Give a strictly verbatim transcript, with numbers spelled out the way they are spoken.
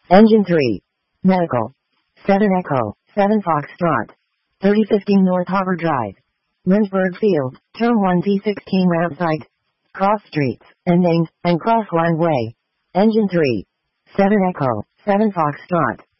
Engine three. Medical. seven Echo, seven Foxtrot. thirty fifteen North Harbor Drive. Lynchburg Field, Turn one P sixteen ramp site. Cross streets, and named, and cross line way. Engine three. seven Echo, seven Foxtrot.